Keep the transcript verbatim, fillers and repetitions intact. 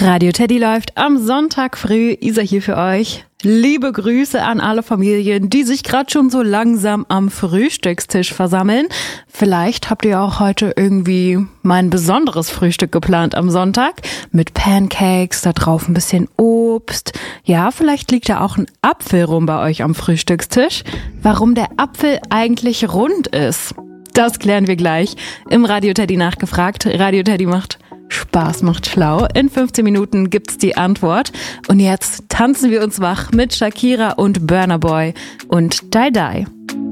Radio Teddy läuft am Sonntag früh. Isa hier für euch. Liebe Grüße an alle Familien, die sich gerade schon so langsam am Frühstückstisch versammeln. Vielleicht habt ihr auch heute irgendwie mein besonderes Frühstück geplant am Sonntag. Mit Pancakes, da drauf ein bisschen Obst. Ja, vielleicht liegt da auch ein Apfel rum bei euch am Frühstückstisch. Warum der Apfel eigentlich rund ist, das klären wir gleich. Im Radio Teddy nachgefragt. Radio Teddy macht Spaß, macht schlau. In fünfzehn Minuten gibt's die Antwort. Und jetzt tanzen wir uns wach mit Shakira und Burna Boy und Die Die.